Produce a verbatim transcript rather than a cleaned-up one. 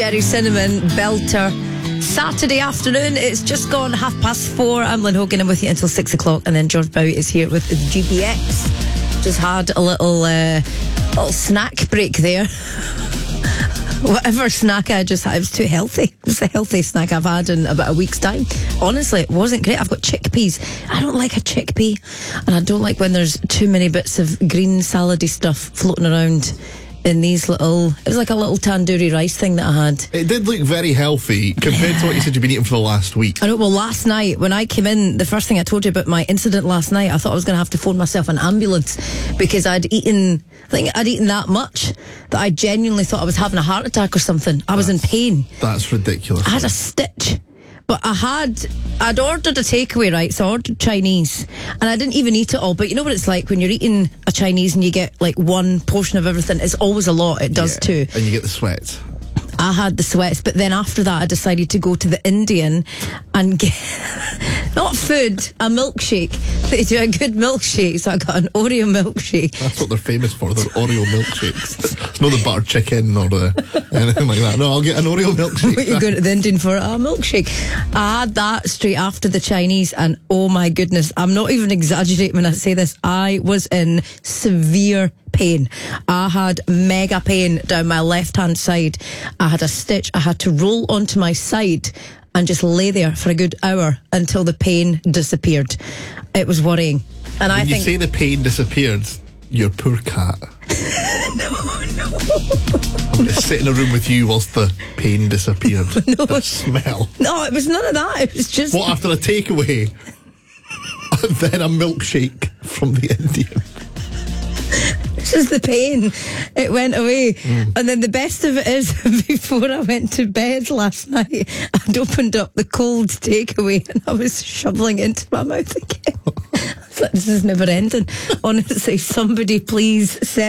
Jerry Cinnamon, Belter. Saturday afternoon, it's just gone half past four. I'm Lynn Hogan, I'm with you until six o'clock, and then George Bowie is here with G B X. Just had a little, uh, little snack break there. Whatever snack I just had, it was too healthy. It was the healthiest snack I've had in about a week's time. Honestly, it wasn't great. I've got chickpeas. I don't like a chickpea, and I don't like when there's too many bits of green salady stuff floating around in these little, it was like a little tandoori rice thing that I had. It did look very healthy compared to what you said you've been eating for the last week. I know, well, last night when I came in, the first thing I told you about my incident last night, I thought I was going to have to phone myself an ambulance because I'd eaten, I think I'd eaten that much that I genuinely thought I was having a heart attack or something. I was in pain. That's ridiculous. I had a stitch. But I had, I'd ordered a takeaway, right? So I ordered Chinese, and I didn't even eat it all. But you know what it's like when you're eating a Chinese and you get like one portion of everything? It's always a lot. It does yeah. too. And you get the sweats. I had the sweats, but then after that I decided to go to the Indian and get, not food, a milkshake. They do a good milkshake, so I got an Oreo milkshake. That's what they're famous for, they're Oreo milkshakes. It's not the butter chicken or the, anything like that. No, I'll get an Oreo milkshake. What, you go to the Indian for a milkshake? I had that straight after the Chinese, and oh my goodness, I'm not even exaggerating when I say this, I was in severe pain. I had mega pain down my left hand side. I had a stitch. I had to roll onto my side and just lay there for a good hour until the pain disappeared. It was worrying. And when I you think say the pain disappeared, your poor cat. no, no. I'm just sitting in a room with you whilst the pain disappeared. No. The smell. No, it was none of that. It was just... What, after a takeaway? Then a milkshake from the Indian? It's just the pain. It went away. Mm. And then the best of it is, before I went to bed last night, I'd opened up the cold takeaway and I was shoveling it into my mouth again. I was like, this is never ending. Honestly, somebody please send